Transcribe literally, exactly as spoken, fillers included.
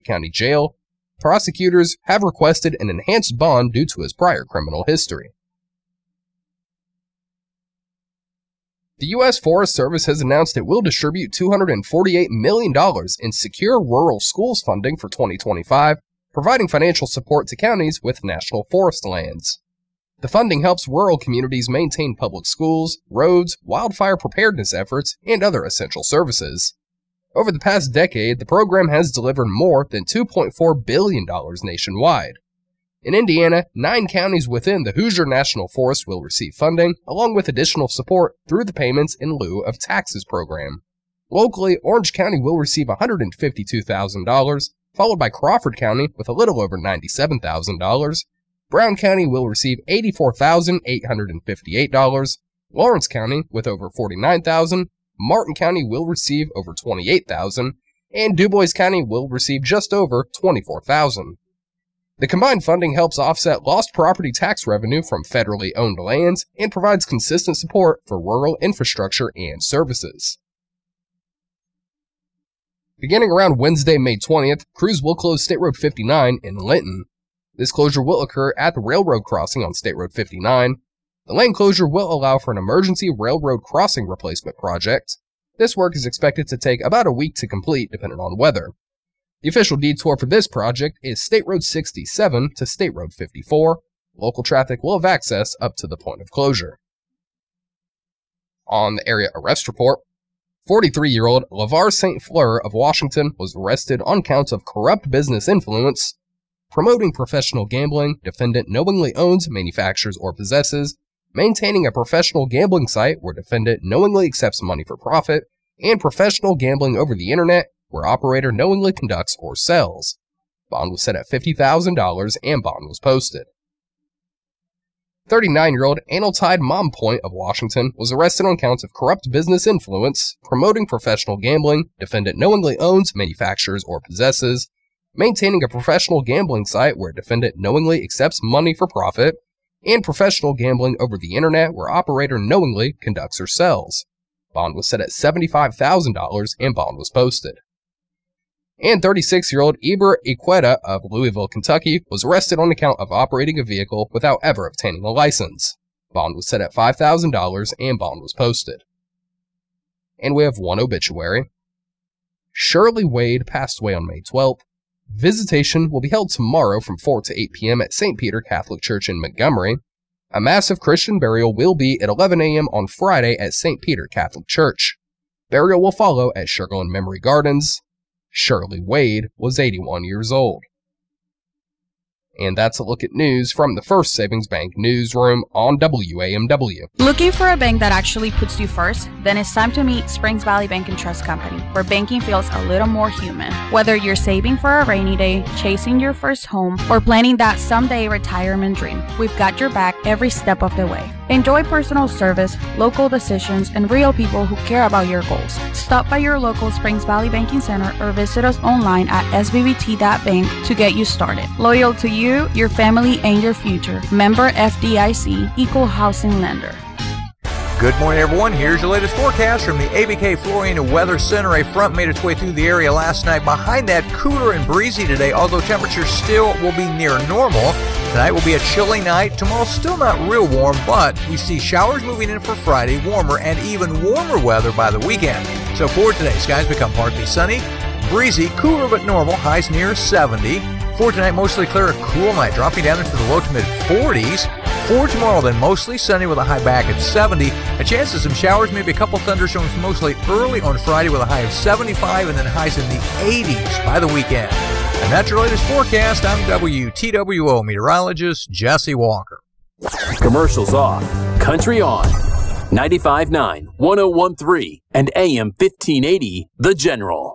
County Jail. Prosecutors have requested an enhanced bond due to his prior criminal history. The U S Forest Service has announced it will distribute two hundred forty-eight million dollars in Secure Rural Schools funding for twenty twenty-five, providing financial support to counties with national forest lands. The funding helps rural communities maintain public schools, roads, wildfire preparedness efforts, and other essential services. Over the past decade, the program has delivered more than two point four billion dollars nationwide. In Indiana, nine counties within the Hoosier National Forest will receive funding, along with additional support through the Payments in Lieu of Taxes program. Locally, Orange County will receive one hundred fifty-two thousand dollars, followed by Crawford County with a little over ninety-seven thousand dollars. Brown County will receive eighty-four thousand eight hundred fifty-eight dollars, Lawrence County with over forty-nine thousand dollars, Martin County will receive over twenty-eight thousand dollars, and DuBois County will receive just over twenty-four thousand dollars. The combined funding helps offset lost property tax revenue from federally owned lands and provides consistent support for rural infrastructure and services. Beginning around Wednesday, May twentieth, crews will close State Road fifty-nine in Linton. This closure will occur at the railroad crossing on State Road fifty-nine. The lane closure will allow for an emergency railroad crossing replacement project. This work is expected to take about a week to complete, depending on weather. The official detour for this project is State Road sixty-seven to State Road fifty-four. Local traffic will have access up to the point of closure. On the area arrest report, forty-three-year-old LeVar Saint Fleur of Washington was arrested on counts of corrupt business influence, promoting professional gambling. Defendant knowingly owns, manufactures, or possesses, maintaining a professional gambling site where defendant knowingly accepts money for profit, and professional gambling over the internet where operator knowingly conducts or sells. Bond was set at fifty thousand dollars and bond was posted. thirty-nine-year-old Aniltide Mompoint of Washington was arrested on counts of corrupt business influence, promoting professional gambling. Defendant knowingly owns, manufactures, or possesses, maintaining a professional gambling site where defendant knowingly accepts money for profit, and professional gambling over the internet where operator knowingly conducts or sells. Bond was set at seventy-five thousand dollars and bond was posted. And thirty-six-year-old Eber Iqueta of Louisville, Kentucky was arrested on account of operating a vehicle without ever obtaining a license. Bond was set at five thousand dollars and bond was posted. And we have one obituary. Shirley Wade passed away on May twelfth. Visitation will be held tomorrow from four to eight p.m. at Saint Peter Catholic Church in Montgomery. A massive Christian burial will be at eleven a.m. on Friday at Saint Peter Catholic Church. Burial will follow at Sugarland Memory Gardens. Shirley Wade was eighty-one years old. And that's a look at news from the First Savings Bank newsroom on W A M W. Looking for a bank that actually puts you first? Then it's time to meet Springs Valley Bank and Trust Company, where banking feels a little more human. Whether you're saving for a rainy day, chasing your first home, or planning that someday retirement dream, we've got your back every step of the way. Enjoy personal service, local decisions, and real people who care about your goals. Stop by your local Springs Valley Banking Center or visit us online at s v b t dot bank to get you started. Loyal to you, your family, and your future. Member F D I C, Equal Housing Lender. Good morning, everyone. Here's your latest forecast from the A B K Florida Weather Center. A front made its way through the area last night. Behind that, cooler and breezy today, although temperatures still will be near normal. Tonight will be a chilly night. Tomorrow still not real warm, but we see showers moving in for Friday, warmer and even warmer weather by the weekend. So for today, skies become partly sunny, breezy, cooler but normal, highs near seventy. For tonight, mostly clear, a cool night, dropping down into the low to mid forties. For tomorrow, then mostly sunny with a high back at seventy. A chance of some showers, maybe a couple thunderstorms, mostly early on Friday with a high of seventy-five and then highs in the eighties by the weekend. And that's your latest forecast. I'm W T W O meteorologist Jesse Walker. Commercials off, country on. ninety-five point nine, one oh one point three, and A M fifteen eighty, The General.